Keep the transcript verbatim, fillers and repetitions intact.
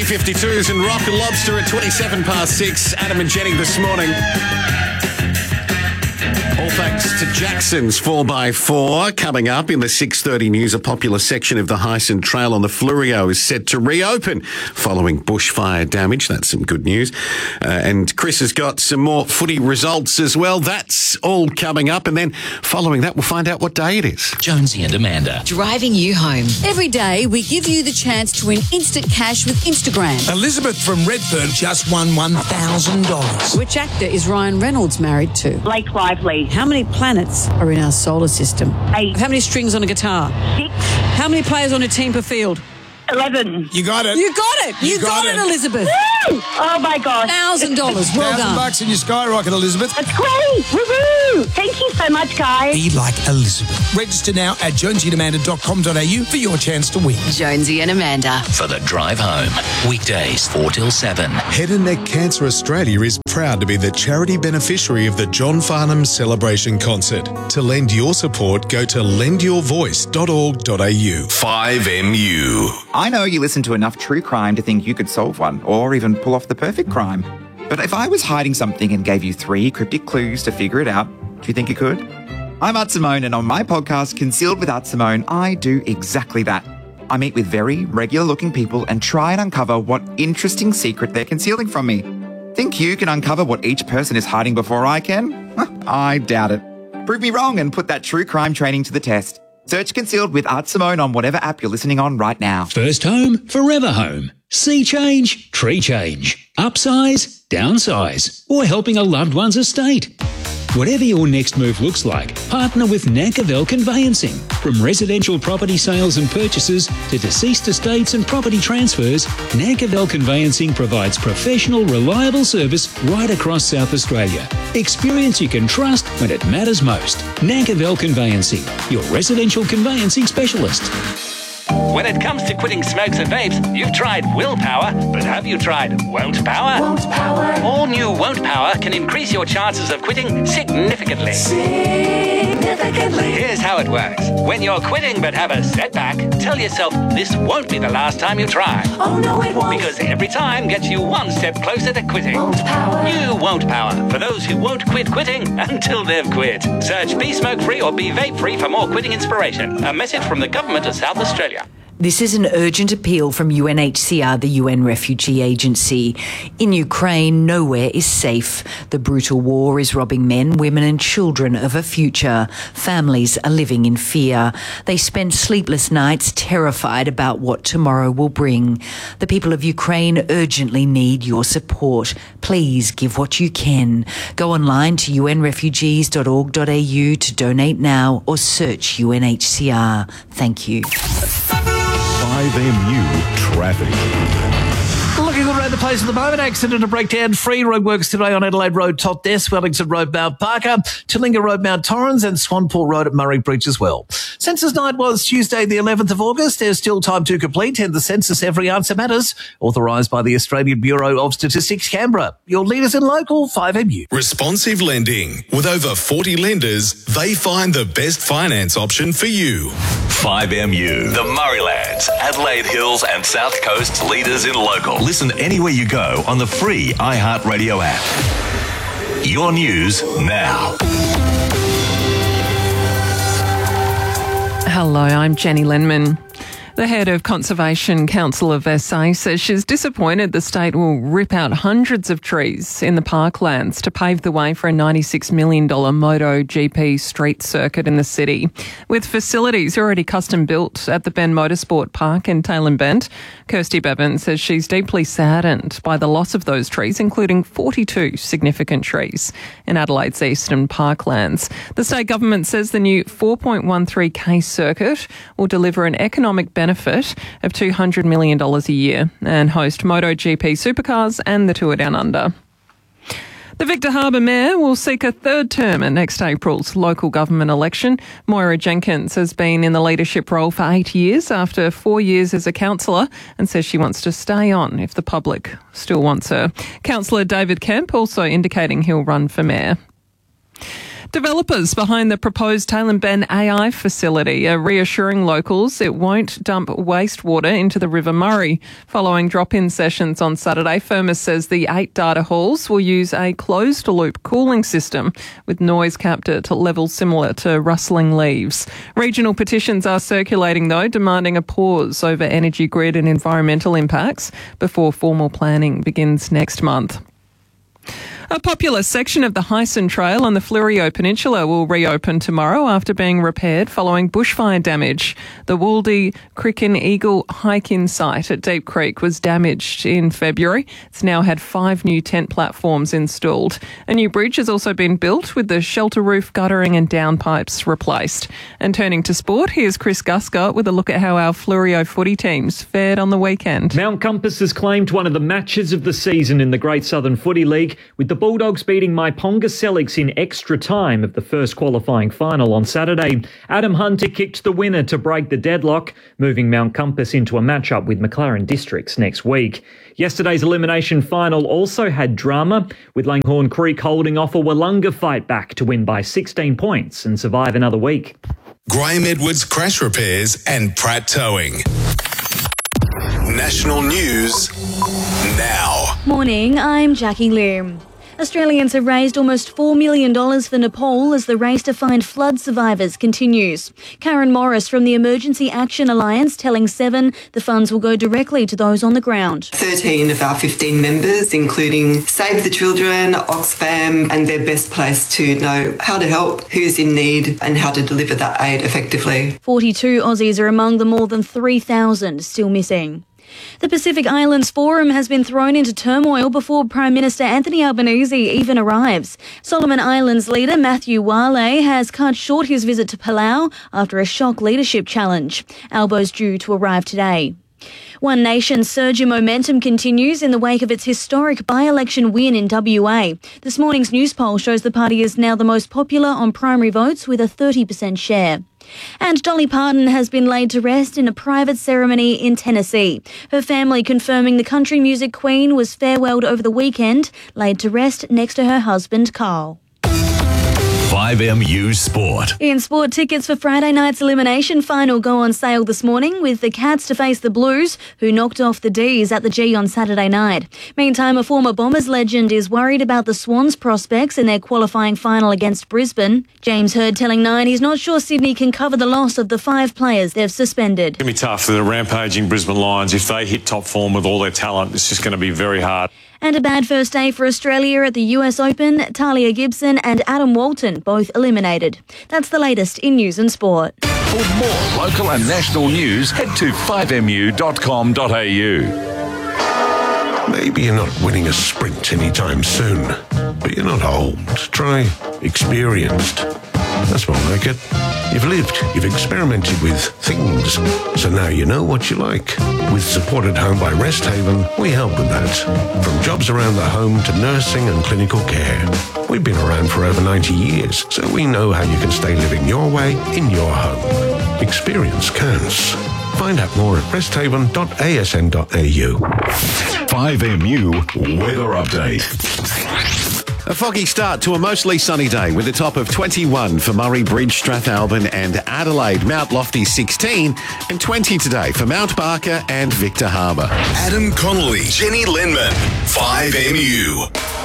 fifty-twos and Rock and Lobster at twenty-seven past six. Adam and Jenny this morning. All thanks to Jackson's four by four. Coming up in the six thirty news, a popular section of the Hyson Trail on the Fleurieu is set to reopen following bushfire damage. That's some good news. Uh, and Chris has got some more footy results as well. That's all coming up. And then following that, we'll find out what day it is. Jonesy and Amanda. Driving you home. Every day, we give you the chance to win instant cash with Instagram. Elizabeth from Redfern just won one thousand dollars. Which actor is Ryan Reynolds married to? Blake Lively. How many planets are in our solar system? Eight. How many strings on a guitar? Six. How many players on a team per field? Eleven. You got it. You got it. You, You got, got it, it. Elizabeth. Woo! Oh my God. Thousand dollars. Well Thousand done. bucks in your skyrocket, Elizabeth. That's great. Woohoo! Thank you so much, guys. Be like Elizabeth. Register now at jonesy and amanda dot com dot a u for your chance to win. Jonesy and Amanda. For the drive home. Weekdays four till seven. Head and Neck Cancer Australia is proud to be the charity beneficiary of the John Farnham Celebration Concert. To lend your support, go to lend your voice dot org dot a u. five M U. I know you listen to enough true crime to think you could solve one, or even pull off the perfect crime. But if I was hiding something and gave you three cryptic clues to figure it out, do you think you could? I'm Art Simone, and on my podcast, Concealed with Art Simone, I do exactly that. I meet with very regular-looking people and try and uncover what interesting secret they're concealing from me. Think you can uncover what each person is hiding before I can? I doubt it. Prove me wrong and put that true crime training to the test. Search Concealed with Art Simone on whatever app you're listening on right now. First home, forever home. Sea change, tree change. Upsize, downsize. Or helping a loved one's estate. Whatever your next move looks like, partner with Nankerville Conveyancing. From residential property sales and purchases to deceased estates and property transfers, Nankerville Conveyancing provides professional, reliable service right across South Australia. Experience you can trust when it matters most. Nankerville Conveyancing, your residential conveyancing specialist. When it comes to quitting smokes and vapes, you've tried willpower, but have you tried Won't Power? Won't Power. All new Won't Power can increase your chances of quitting significantly. Significantly. Here's how it works. When you're quitting but have a setback, tell yourself this won't be the last time you try. Oh no, it won't. Because every time gets you one step closer to quitting. Won't Power. New Won't Power for those who won't quit quitting until they've quit. Search Be Smoke Free or Be Vape Free for more quitting inspiration. A message from the Government of South Australia. This is an urgent appeal from U N H C R, the U N Refugee Agency. In Ukraine, nowhere is safe. The brutal war is robbing men, women and children of a future. Families are living in fear. They spend sleepless nights terrified about what tomorrow will bring. The people of Ukraine urgently need your support. Please give what you can. Go online to u n refugees dot org dot a u to donate now or search U N H C R. Thank you. five M U Traffic. Looking good around the place at the moment. Accident and breakdown free. Roadworks today on Adelaide Road, Top Desk, Wellington Road, Mount Parker, Tillinga Road, Mount Torrens, and Swanpool Road at Murray Bridge as well. Census night was Tuesday, the eleventh of August. There's still time to complete, and the census Every Answer Matters, authorised by the Australian Bureau of Statistics, Canberra. Your leaders in local five M U. Responsive lending. With over forty lenders, they find the best finance option for you. five M U. The Murraylands, Adelaide Hills and South Coast's leaders in local. Listen anywhere you go on the free iHeartRadio app. Your news now. Hello, I'm Jenny Lenman. The head of Conservation Council of S A says she's disappointed the state will rip out hundreds of trees in the parklands to pave the way for a ninety-six million dollars MotoGP street circuit in the city. With facilities already custom built at the Ben Motorsport Park in Tailem Bend, Kirsty Bevan says she's deeply saddened by the loss of those trees, including forty-two significant trees in Adelaide's eastern parklands. The state government says the new four point one three K circuit will deliver an economic benefit benefit of two hundred million dollars a year and host MotoGP supercars and the Tour Down Under. The Victor Harbor Mayor will seek a third term at next April's local government election. Moira Jenkins has been in the leadership role for eight years after four years as a councillor and says she wants to stay on if the public still wants her. Councillor David Kemp also indicating he'll run for mayor. Developers behind the proposed Tailem Bend A I facility are reassuring locals it won't dump wastewater into the River Murray. Following drop-in sessions on Saturday, Firmus says the eight data halls will use a closed-loop cooling system with noise capped at levels similar to rustling leaves. Regional petitions are circulating, though, demanding a pause over energy grid and environmental impacts before formal planning begins next month. A popular section of the Hyson Trail on the Fleurieu Peninsula will reopen tomorrow after being repaired following bushfire damage. The Wooldy Cricken Eagle hike-in site at Deep Creek was damaged in February. It's now had five new tent platforms installed. A new bridge has also been built with the shelter roof, guttering and downpipes replaced. And turning to sport, here's Chris Guscott with a look at how our Fleurieu footy teams fared on the weekend. Mount Compass has claimed one of the matches of the season in the Great Southern Footy League, with the Bulldogs beating Maiponga Selix in extra time of the first qualifying final on Saturday. Adam Hunter kicked the winner to break the deadlock, moving Mount Compass into a matchup with McLaren Districts next week. Yesterday's elimination final also had drama, with Langhorne Creek holding off a Wollonga fight back to win by sixteen points and survive another week. Graham Edwards Crash Repairs and Pratt Towing. National news now. Morning, I'm Jackie Lim. Australians have raised almost four million dollars for Nepal as the race to find flood survivors continues. Karen Morris from the Emergency Action Alliance telling Seven the funds will go directly to those on the ground. thirteen of our fifteen members, including Save the Children, Oxfam, and they're best placed to know how to help, who's in need, and how to deliver that aid effectively. forty-two Aussies are among the more than three thousand still missing. The Pacific Islands Forum has been thrown into turmoil before Prime Minister Anthony Albanese even arrives. Solomon Islands leader Matthew Wale has cut short his visit to Palau after a shock leadership challenge. Albo's due to arrive today. One Nation's surge in momentum continues in the wake of its historic by-election win in W A. This morning's news poll shows the party is now the most popular on primary votes with a thirty percent share. And Dolly Parton has been laid to rest in a private ceremony in Tennessee. Her family confirming the country music queen was farewelled over the weekend, laid to rest next to her husband, Carl. five M U Sport. In sport, tickets for Friday night's elimination final go on sale this morning, with the Cats to face the Blues, who knocked off the D's at the G on Saturday night. Meantime, a former Bombers legend is worried about the Swans' prospects in their qualifying final against Brisbane. James Hird telling Nine he's not sure Sydney can cover the loss of the five players they've suspended. It's going to be tough for the rampaging Brisbane Lions. If they hit top form with all their talent, it's just going to be very hard. And a bad first day for Australia at the U S Open. Talia Gibson and Adam Walton both eliminated. That's the latest in news and sport. For more local and national news, head to five M U dot com dot A U. Maybe you're not winning a sprint anytime soon, but you're not old. Try experienced. That's more like it. You've lived, you've experimented with things, so now you know what you like. With Support at Home by Rest Haven, we help with that. From jobs around the home to nursing and clinical care. We've been around for over ninety years, so we know how you can stay living your way in your home. Experience counts. Find out more at rest haven dot A S N dot A U. five M U Weather Update. A foggy start to a mostly sunny day with a top of twenty-one for Murray Bridge, Strathalbyn and Adelaide. Mount Lofty sixteen and twenty today for Mount Barker and Victor Harbour. Adam Connolly, Jenny Lenman, five M U.